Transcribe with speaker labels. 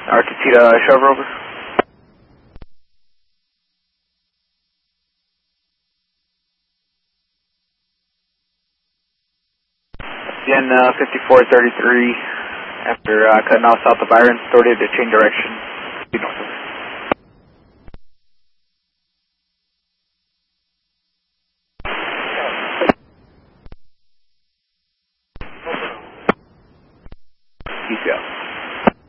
Speaker 1: Arcatita, Chevrolet, over. Again, 5433, after cutting off south of Byron, authority to change direction.